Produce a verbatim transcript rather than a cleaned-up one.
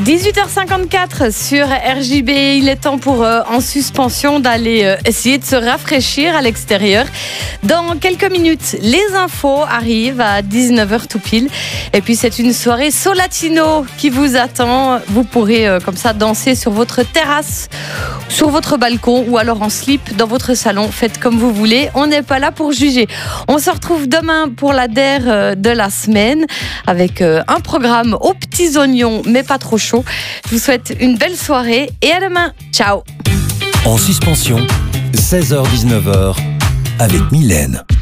dix-huit heures cinquante-quatre sur R J B. Il est temps pour euh, En Suspension d'aller euh, essayer de se rafraîchir à l'extérieur. Dans quelques minutes, les infos arrivent à dix-neuf heures tout pile. Et puis c'est une soirée Solatino qui vous attend. Vous pourrez euh, comme ça danser sur votre terrasse, sur votre balcon ou alors en slip dans votre salon. Faites comme vous voulez. On n'est pas là pour juger. On se retrouve demain pour la D E R euh, de la semaine avec euh, un programme aux petits oignons mais pas trop chaud. Je vous souhaite une belle soirée et à demain. Ciao. En suspension, seize heures dix-neuf heures avec Mylène.